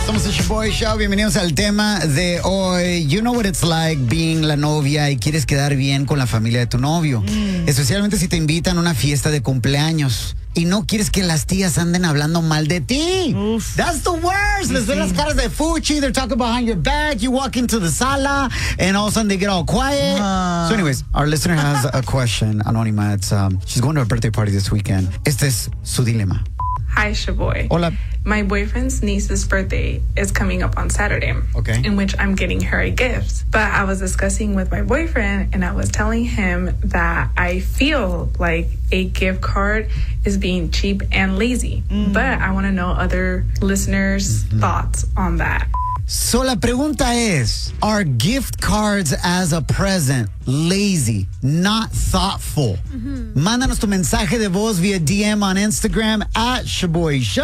Somos el Shoboy Show. Bienvenidos al tema de hoy. You know what it's like being la novia y quieres quedar bien con la familia de tu novio. Especialmente si te invitan a una fiesta de cumpleaños y no quieres que las tías anden hablando mal de ti. Uf. That's the worst. Les ven las caras de fuchi. They're talking behind your back. You walk into the sala and all of a sudden they get all quiet. So anyways, our listener has a question, Anónima. It's, she's going to a birthday party this weekend. Este es su dilema. Hi, Shoboy. Hola. My boyfriend's niece's birthday is coming up on Saturday, Okay. in which I'm getting her a gift. But I was discussing with my boyfriend, and I was telling him that I feel like a gift card is being cheap and lazy. But I want to know other listeners' thoughts on that. So la pregunta es, are gift cards as a present lazy, not thoughtful? Mándanos tu mensaje de voz via DM on Instagram at Shoboy Show.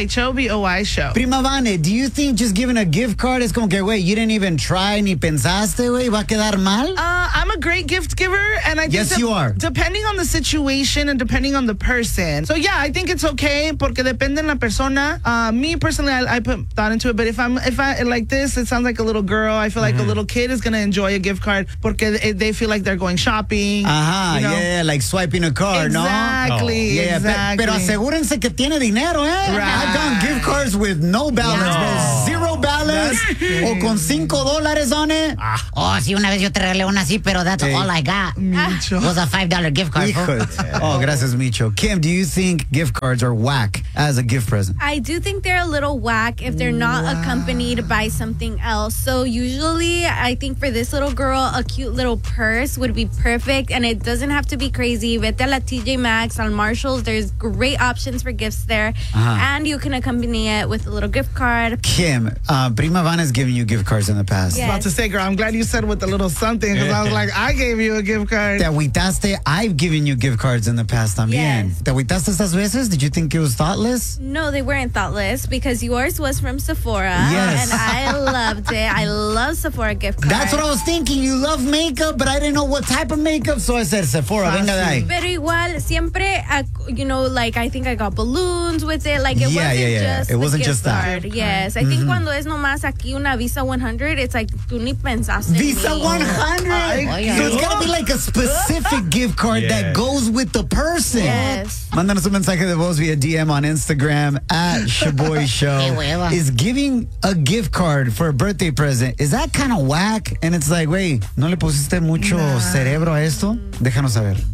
SHOBOY show. Prima Vane, do you think just giving a gift card es como que, güey, you didn't even try ni pensaste, güey, va a quedar mal? I'm a great gift giver, and I think Yes, you are. Depending on the situation and depending on the person. So yeah, I think it's okay porque depende en la persona. Me personally, I put thought into it, but if I like this, it sounds like a little girl. I feel like a little kid is gonna enjoy a gift card porque they feel like they're going shopping. Ajá, you know? yeah, like swiping a card, Exactly, ¿no? Yeah, exactly. pero asegúrense que tiene dinero, ¿eh? Right. I've done gift cards with no balance, bro. Zero balance o con $5 on it. Oh, sí, una vez yo te regalé una así, pero that's all I got. Micho. Was a $5 gift card. Hijo. Oh, gracias, Micho. Kim, do you think gift cards are whack as a gift present? I do think they're a little whack if they're not accompanied by something else. So usually, I think for this little girl, a cute little purse would be perfect, and it doesn't have to be crazy. Vete a la TJ Maxx, on Marshalls. There's great options for gifts there, and you can accompany it with a little gift card. Kim, Prima Vana's given you gift cards in the past. Yeah. About to say, girl, I'm glad you said with a little something because I was like, I gave you a gift card. Te agüitaste. I've given you gift cards in the past también. Yes. ¿Te agüitaste estas veces? Did you think it was thoughtless? No, they weren't thoughtless because yours was from Sephora, Yes. and I loved it. I love Sephora gift cards. That's what I was thinking. You love makeup, but I didn't know what type of makeup, so I said Sephora, venga de ahí. Pero igual, siempre, like, I think I got balloons with it. Like, it Yeah, wasn't yeah. just It wasn't the just gift that. card. Yes. I think cuando es nomás aquí una Visa 100, it's like, tú ni pensaste en Visa mí. 100? Oye. So it's got to be like a specific gift card that goes with the person. Yes. Mándanos un mensaje de voz via DM on Instagram at Shoboy Show. Qué hueva. Is giving a gift card for a birthday present, is that kind of whack? And it's like, wait, ¿no le pusiste mucho cerebro a esto? Déjanos saber.